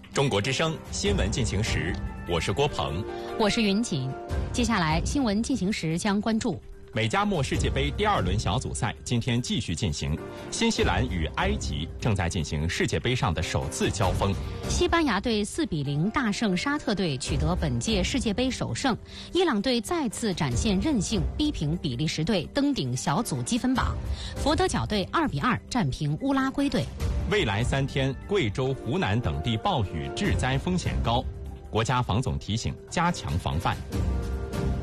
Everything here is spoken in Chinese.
中国之声新闻进行时，我是郭鹏， 我是云锦。接下来新闻进行时将关注美加墨世界杯第2轮小组赛今天继续进行，新西兰与埃及正在进行世界杯上的首次交锋。 西班牙队4比0大胜沙特队，取得本届世界杯首胜。伊朗队再次展现韧性，逼平比利时队，登顶小组积分榜。佛得角队2比2战平乌拉圭队。 未来3天，贵州、湖南等地暴雨致灾风险高，国家防总提醒加强防范。